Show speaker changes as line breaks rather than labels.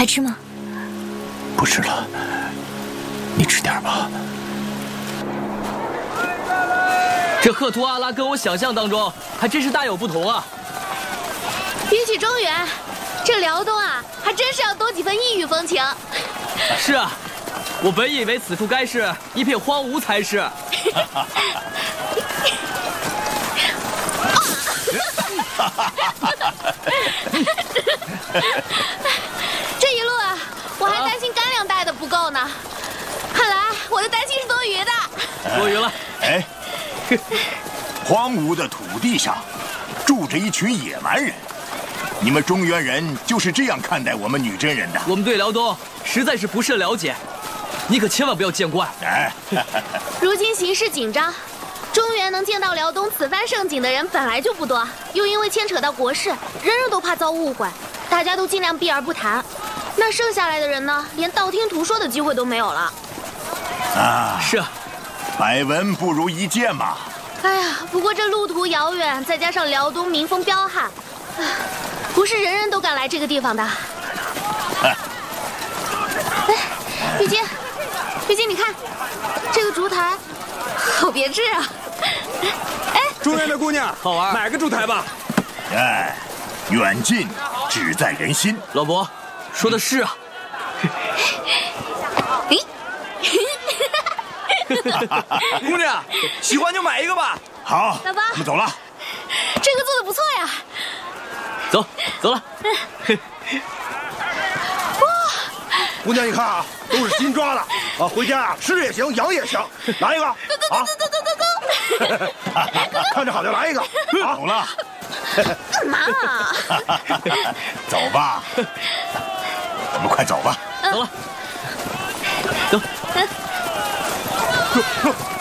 还吃吗？
不吃了，你吃点吧。
这赫图阿拉跟我想象当中还真是大有不同啊！
比起中原，这辽东啊，还真是要多几分异域风情。
是啊，我本以为此处该是一片荒芜才是。
这一路啊，我还担心干粮带的不够呢，看来我的担心是多余的。
多余了。
哎，荒芜的土地上住着一群野蛮人，你们中原人就是这样看待我们女真人的？
我们对辽东实在是不甚了解，你可千万不要见怪。
哎，
如今形势紧张，中原能见到辽东此番盛景的人本来就不多，又因为牵扯到国事，人人都怕遭误会，大家都尽量避而不谈。那剩下来的人呢，连道听途说的机会都没有了。
啊，
是啊，
百闻不如一见嘛。
哎呀，不过这路途遥远，再加上辽东民风彪悍，不是人人都敢来这个地方的。哎，玉晶，玉晶，你看这个烛台，好别致啊！哎，
中原的姑娘，
好玩，
买个烛台吧。
哎，远近只在人心。
老伯说的是啊。
姑娘，喜欢就买一个吧。
好，
老伯
我们走了。
这个做的不错呀。
走，走了。
姑娘，你看啊，都是新抓的啊，回家啊吃也行，养也行。来一个啊！看着好就来一个。啊，
走了，
干嘛啊？
走吧，我们快走吧。
走了。走。